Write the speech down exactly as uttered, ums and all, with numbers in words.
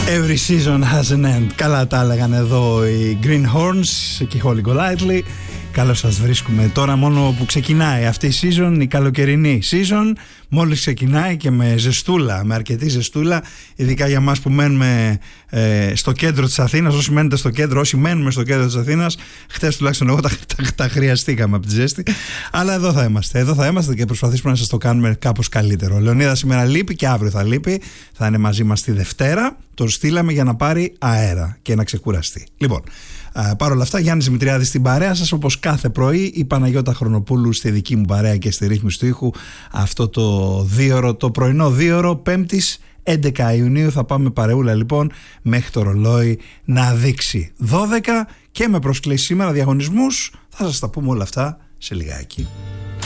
Every season has an end. Καλά τα έλεγαν εδώ οι Green Horns και η Holly Golightly. Καλώς σας βρίσκουμε τώρα, μόνο που ξεκινάει αυτή η season, η καλοκαιρινή season. Μόλις ξεκινάει και με ζεστούλα, με αρκετή ζεστούλα, ειδικά για μας που μένουμε ε, στο κέντρο της Αθήνας. Όσοι μένετε στο κέντρο, όσοι μένουμε στο κέντρο της Αθήνας, χτες τουλάχιστον εγώ τα, τα, τα χρειαστήκαμε από τη ζέστη. Αλλά εδώ θα είμαστε, εδώ θα είμαστε και προσπαθήσουμε να σας το κάνουμε κάπως καλύτερο. Ο Λεωνίδας σήμερα λείπει και αύριο θα λείπει. Θα είναι μαζί μας τη Δευτέρα. Τον στείλαμε για να πάρει αέρα και να ξεκουραστεί. Λοιπόν, παρ' όλα αυτά, Γιάννης Δημητριάδης στην παρέα σας, όπως κάθε πρωί, η Παναγιώτα Χρονοπούλου στη δική μου παρέα και στη ρύθμιση του ήχου. Αυτό το δίωρο, το πρωινό δίωρο, Πέμπτης έντεκα Ιουνίου, θα πάμε παρεούλα λοιπόν μέχρι το ρολόι να δείξει δώδεκα και με προσκλήσεις σήμερα διαγωνισμούς. Θα σας τα πούμε όλα αυτά σε λιγάκι.